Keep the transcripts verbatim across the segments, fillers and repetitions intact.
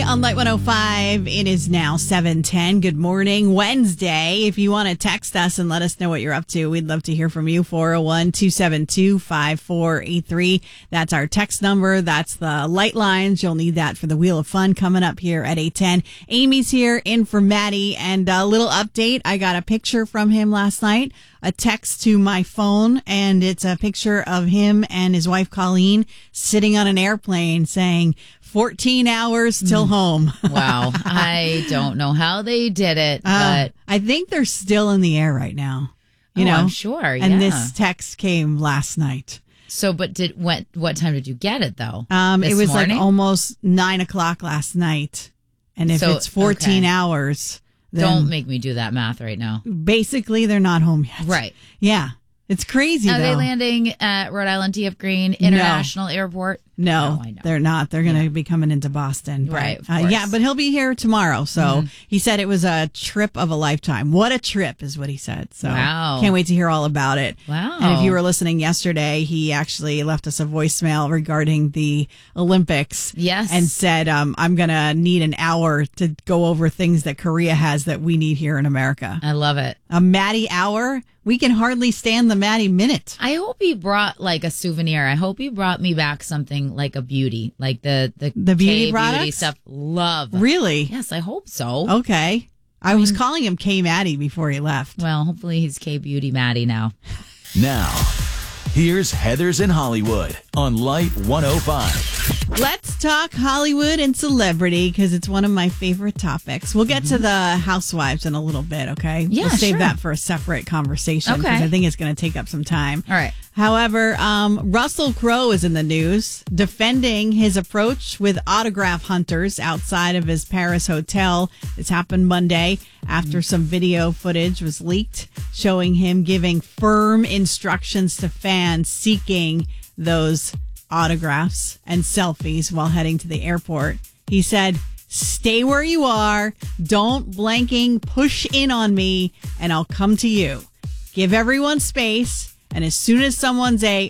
On Light one oh five, it is now seven ten. Good morning, Wednesday. If you want to text us and let us know what you're up to, we'd love to hear from you. four oh one, two seven two, five four eight three. That's our text number. That's the light lines. You'll need that for the Wheel of Fun coming up here at eight ten. Amy's here in for Maddie, and a little update. I got a picture from him last night, a text to my phone, and it's a picture of him and his wife Colleen sitting on an airplane saying fourteen hours till home. Wow. I don't know how they did it, Uh, but I think they're still in the air right now. You oh, know, I'm sure. Yeah. And this text came last night. So, but did what? What time did you get it though? Um, This it was morning? like almost nine o'clock last night, and if So, it's fourteen okay. hours, then Don't make me do that math right now. basically they're not home yet. Right. Yeah, it's crazy. Are though. they landing at Rhode Island T F Green International Airport? No, Oh, I know. they're not. They're going to Yeah. be coming into Boston. But, Right, of uh, course. yeah, but he'll be here tomorrow. So Mhm. he said it was a trip of a lifetime. What a trip is what he said. So Wow. can't wait to hear all about it. Wow. And if you were listening yesterday, he actually left us a voicemail regarding the Olympics. Yes. And said, um, I'm going to need an hour to go over things that Korea has that we need here in America. I love it. A Maddie hour? We can hardly stand the Maddie minute. I hope he brought like a souvenir. I hope he brought me back something like a beauty, like the the, The beauty K products? stuff. Love. Really? Yes, I hope so. Okay. I was calling him K Maddie before he left. Well, hopefully he's K Beauty Maddie now. Now, here's Heather's in Hollywood on Light one oh five. Let's talk Hollywood and celebrity because it's one of my favorite topics. We'll get to the housewives in a little bit, okay? Yeah, we'll save sure. that for a separate conversation because Okay. I think it's going to take up some time. All right. However, um, Russell Crowe is in the news defending his approach with autograph hunters outside of his Paris hotel. This happened Monday after some video footage was leaked showing him giving firm instructions to fans seeking those autographs and selfies while heading to the airport. He said, "Stay where you are. Don't blanking push in on me and I'll come to you. Give everyone space. And as soon as someone's a,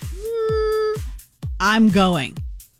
mm, I'm going."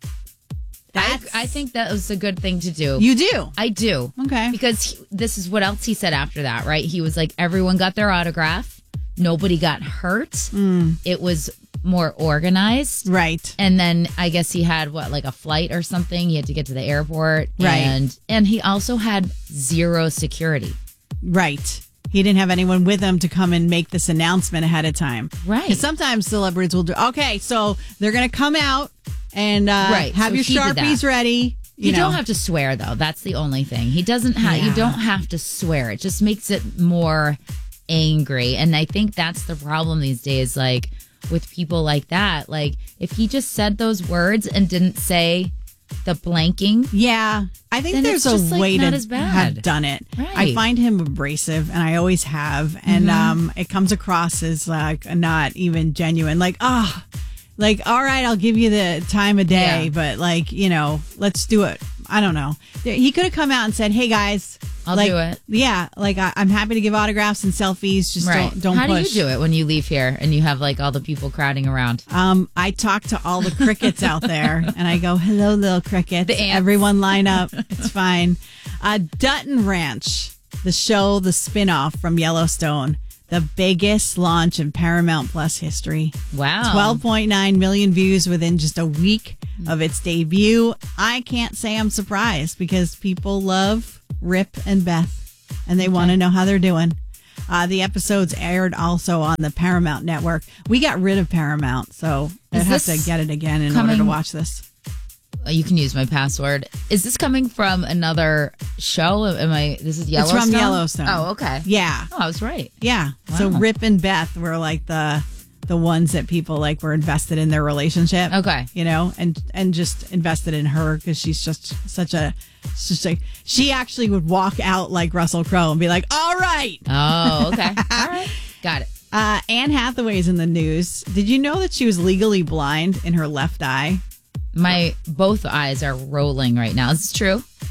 I, That's, I think that was a good thing to do. you do. I do. Okay. Because he, this is what else he said after that, right? He was like, everyone got their autograph. Nobody got hurt. Mm. It was more organized. Right. And then I guess he had what, like a flight or something. He had to get to the airport. Right. And, and he also had zero security. Right. He didn't have anyone with him to come and make this announcement ahead of time. Right. 'Cause sometimes celebrities will do, okay, so they're going to come out and uh, Right, have so your he did that. Sharpies ready. You, You know. don't have to swear though. That's the only thing. He doesn't have. Yeah. You don't have to swear. It just makes it more angry. And I think that's the problem these days. Like with people like that. Like if he just said those words and didn't say the blanking. Yeah, I think Then there's it's a just, like, way not to as bad. have done it. I Right. find him abrasive, and I always have, and Mm-hmm. um, it comes across as like not even genuine. Like, ah, like all right, I'll give you the time of day, Yeah. but like you know, let's do it. I don't know. He could have come out and said, "Hey guys, I'll like, do it." Yeah, like I, I'm happy to give autographs and selfies. Just Right. don't don't How push." do you do it when you leave here and you have like all the people crowding around? Um, I talk to all the crickets out there and I go, "Hello, little crickets. The ants. Everyone line up. It's fine." Uh, Dutton Ranch, the show, the spinoff from Yellowstone, the biggest launch in Paramount Plus history. Wow. twelve point nine million views within just a week of its debut. I can't say I'm surprised because people love Rip and Beth and they want to know how they're doing. Uh, the episodes aired also on the Paramount Network. We got rid of Paramount, so I Is have to this get it again in order to coming- watch this. You can use my password. Is this coming from another show? Am I? This is Yellowstone. It's from Yellowstone. Oh, okay. Yeah, Oh, I was right. yeah. So Wow. Rip and Beth were like the the ones that people like were invested in their relationship. Okay. You know, and and just invested in her because she's just such a just like she actually would walk out like Russell Crowe and be like, "All right." Oh, okay. All right. Got it. Uh, Anne Hathaway's in the news. Did you know that she was legally blind in her left eye? My both eyes are rolling right now. Is this true?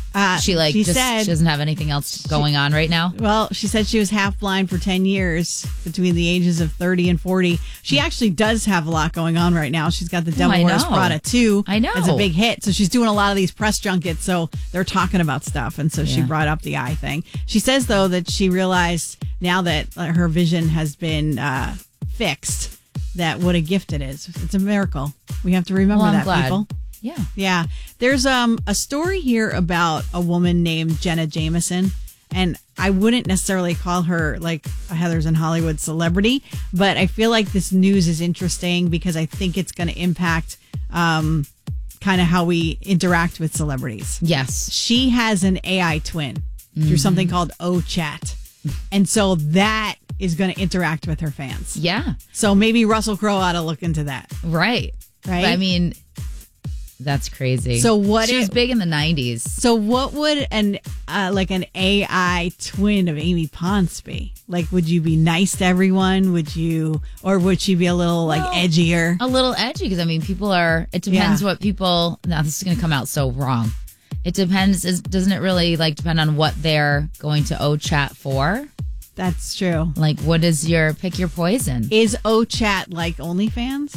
Uh, She like she just said, she doesn't have anything else going on right now. well, she said she was half blind for ten years between the ages of thirty and forty. She actually does have a lot going on right now. She's got The Devil I Wears know. Prada two. I know. It's a big hit. So she's doing a lot of these press junkets. So they're talking about stuff. And so she Yeah. brought up the eye thing. She says, though, that she realized now that uh, her vision has been uh, fixed, that what a gift it is. It's a miracle. We have to remember Well, I'm that, glad. people. Yeah. Yeah. There's um a story here about a woman named Jenna Jameson. And I wouldn't necessarily call her like a Heathers in Hollywood celebrity, but I feel like this news is interesting because I think it's going to impact um, kind of how we interact with celebrities. Yes. She has an A I twin through something called O-Chat. And so that is going to interact with her fans. Yeah. So maybe Russell Crowe ought to look into that. Right. Right? But, I mean, that's crazy. So what She was it- big in the nineties. So what would an uh, like an A I twin of Amy Ponce be? Like, would you be nice to everyone? Would you, or would she be a little like Well, edgier? A little edgy because I mean, people are. It depends Yeah. what people. Now this is going to come out so wrong. It depends. Is, doesn't it really like depend on what they're going to O-Chat for? That's true. Like, what is your pick your poison? Is O-Chat like OnlyFans?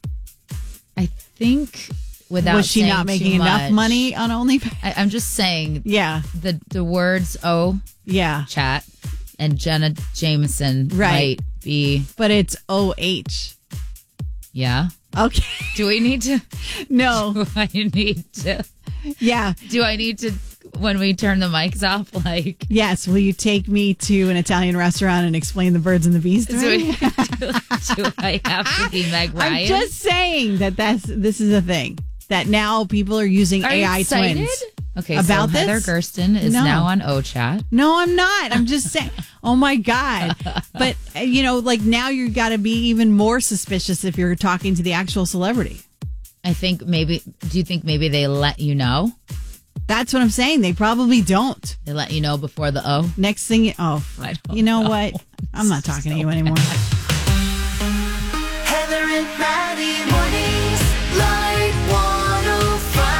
I think without Was she saying not making too enough much, money on OnlyFans? I, I'm just saying Yeah, the the words O yeah. chat and Jenna Jameson Right. might be But it's O H. yeah. Okay. Do we need to? No. Do I need to? Yeah. Do I need to when we turn the mics off? Like, Yes. Will you take me to an Italian restaurant and explain the birds and the bees to do, me? do, do I have to be Meg Ryan? I'm just saying that that's this is a thing that now people are using Are A I you excited? twins. Okay, About so Heather this? Gersten is No. now on O-Chat. No, I'm not. I'm just saying. Oh my God. But, uh, you know, like now you got to be even more suspicious if you're talking to the actual celebrity. I think maybe. Do you think maybe they let you know? That's what I'm saying. They probably don't. They let you know before the O. Next thing, you, oh, I don't you know, know. what? I'm not talking to you anymore. Heather and Maddie mornings, Light one oh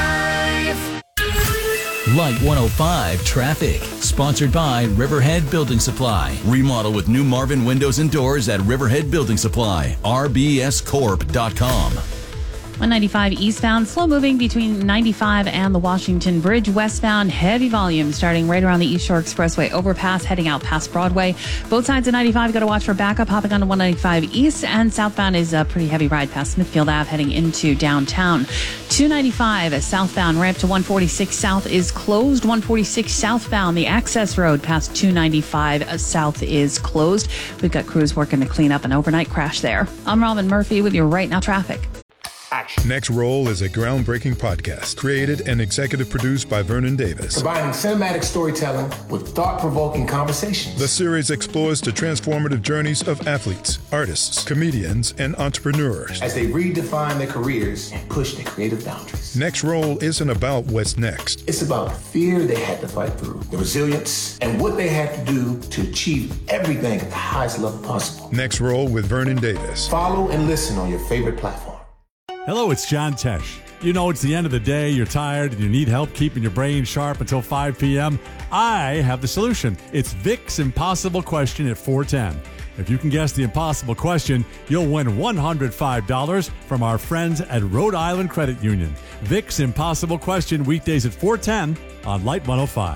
five. Light one oh five traffic. Sponsored by Riverhead Building Supply. Remodel with new Marvin windows and doors at Riverhead Building Supply. R B S corp dot com. one ninety-five eastbound, slow moving between ninety-five and the Washington Bridge. Westbound, heavy volume starting right around the East Shore Expressway overpass, heading out past Broadway. Both sides of ninety-five, got to watch for backup hopping onto one ninety-five east, and southbound is a pretty heavy ride past Smithfield Ave heading into downtown. two ninety-five southbound ramp to one forty-six south is closed. one forty-six southbound, the access road past two ninety-five south is closed. We've got crews working to clean up an overnight crash there. I'm Robin Murphy with your Right Now traffic. Next Roll is a groundbreaking podcast created and executive produced by Vernon Davis. Combining cinematic storytelling with thought-provoking conversations. The series explores the transformative journeys of athletes, artists, comedians, and entrepreneurs. As they redefine their careers and push their creative boundaries. Next Roll isn't about what's next. It's about the fear they had to fight through, the resilience, and what they had to do to achieve everything at the highest level possible. Next Roll with Vernon Davis. Follow and listen on your favorite platform. Hello, it's John Tesh. You know, it's the end of the day, you're tired, and you need help keeping your brain sharp until five p.m. I have the solution. It's Vic's Impossible Question at four ten. If you can guess the impossible question, you'll win one hundred five dollars from our friends at Rhode Island Credit Union. Vic's Impossible Question, weekdays at four ten on Light one oh five.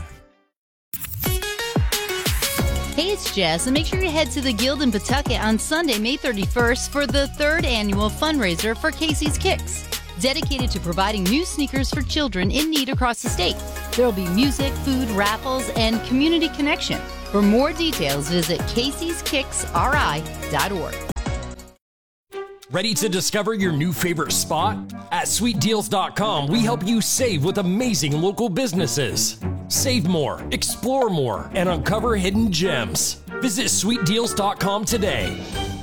Hey, it's Jess, and make sure you head to the Guild in Pawtucket on Sunday, May thirty-first for the third annual fundraiser for Casey's Kicks, dedicated to providing new sneakers for children in need across the state. There will be music, food, raffles, and community connection. For more details, visit caseys kicks r i dot org. Ready to discover your new favorite spot? At sweet deals dot com, we help you save with amazing local businesses. Save more, explore more, and uncover hidden gems. Visit sweet deals dot com today.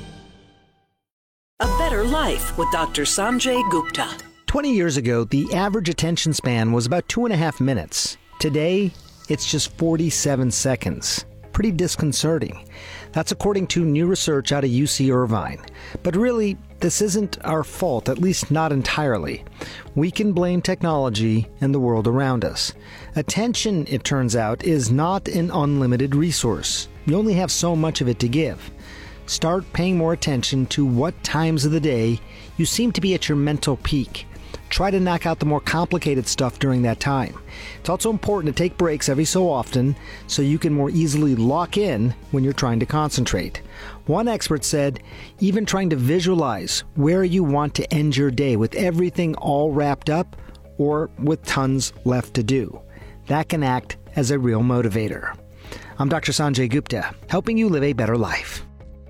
A Better Life with Doctor Sanjay Gupta. twenty years ago, the average attention span was about two and a half minutes. Today, it's just forty-seven seconds. Pretty disconcerting. That's according to new research out of U C Irvine. But really, this isn't our fault, at least not entirely. We can blame technology and the world around us. Attention, it turns out, is not an unlimited resource. You only have so much of it to give. Start paying more attention to what times of the day you seem to be at your mental peak. Try to knock out the more complicated stuff during that time. It's also important to take breaks every so often so you can more easily lock in when you're trying to concentrate. One expert said, even trying to visualize where you want to end your day with everything all wrapped up or with tons left to do. That can act as a real motivator. I'm Doctor Sanjay Gupta, helping you live a better life.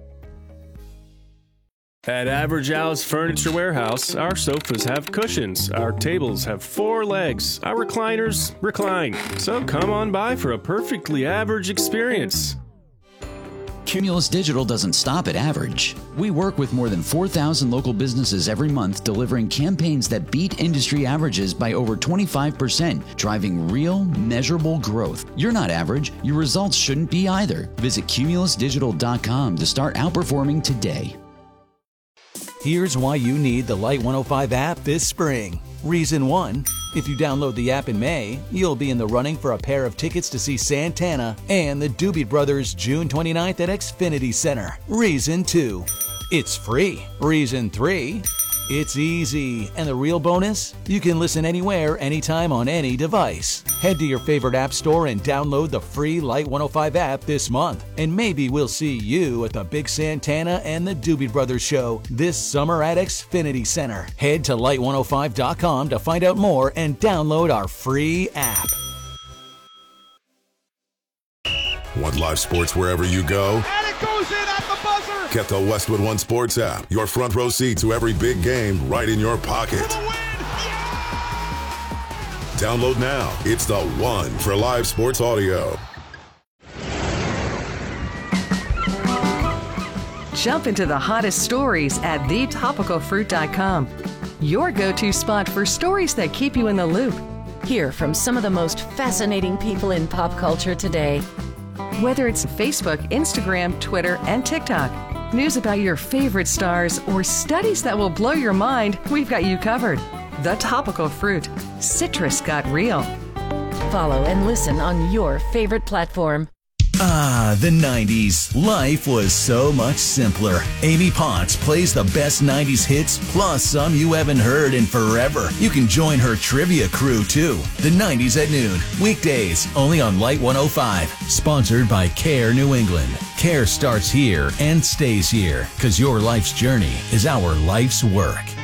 At Average Al's Furniture Warehouse, our sofas have cushions, our tables have four legs, our recliners recline. So come on by for a perfectly average experience. Cumulus Digital doesn't stop at average. We work with more than four thousand local businesses every month, delivering campaigns that beat industry averages by over twenty-five percent, driving real, measurable growth. You're not average. Your results shouldn't be either. Visit cumulus digital dot com to start outperforming today. Here's why you need the Light one oh five app this spring. Reason one, if you download the app in May, you'll be in the running for a pair of tickets to see Santana and the Doobie Brothers June twenty-ninth at Xfinity Center. Reason two, it's free. Reason three, it's easy. And the real bonus? You can listen anywhere, anytime on any device. Head to your favorite app store and download the free Light one oh five app this month. And maybe we'll see you at the Big Santana and the Doobie Brothers show this summer at Xfinity Center. Head to light one oh five dot com to find out more and download our free app. Want live sports wherever you go? And it goes in at the buzzer! Get the Westwood One Sports app. Your front row seat to every big game right in your pocket. Download now. It's the one for live sports audio. Jump into the hottest stories at the topical fruit dot com. Your go-to spot for stories that keep you in the loop. Hear from some of the most fascinating people in pop culture today. Whether it's Facebook, Instagram, Twitter, and TikTok, news about your favorite stars, or studies that will blow your mind, we've got you covered. The Topical Fruit. Citrus got real. Follow and listen on your favorite platform. Ah, the nineties. Life was so much simpler. Amy Potts plays the best nineties hits, plus some you haven't heard in forever. You can join her trivia crew, too. The nineties at noon. Weekdays, only on Light one oh five. Sponsored by Care New England. Care starts here and stays here, because your life's journey is our life's work.